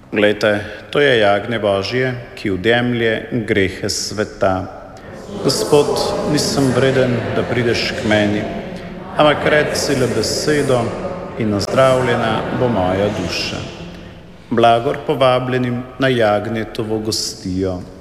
Glejte, to je jagnje Božje, ki odjemlje grehe sveta. Gospod, nisem vreden, da prideš k meni, ampak reci le besedo in nazdravljena bo moja duša. Blagor povabljenim na jagnjetovo gostijo.